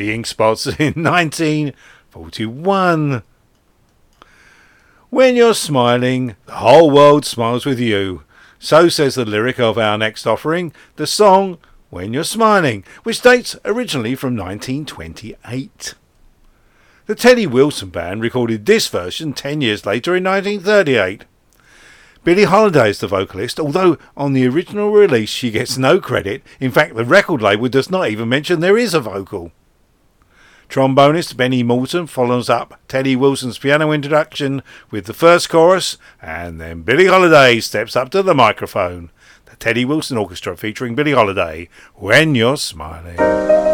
The Ink Spots in 1941. When you're smiling, the whole world smiles with you. So says the lyric of our next offering, the song When You're Smiling, which dates originally from 1928. The Teddy Wilson Band recorded this version 10 years later in 1938. Billie Holiday is the vocalist, although on the original release she gets no credit. In fact, the record label does not even mention there is a vocal. Trombonist Benny Morton follows up Teddy Wilson's piano introduction with the first chorus, and then Billie Holiday steps up to the microphone. The Teddy Wilson Orchestra featuring Billie Holiday, When You're Smiling.